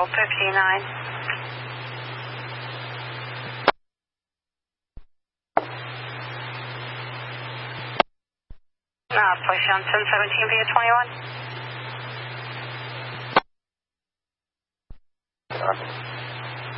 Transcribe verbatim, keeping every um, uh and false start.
Eagle fifty-nine. Uh, push on ten seventeen via twenty-one.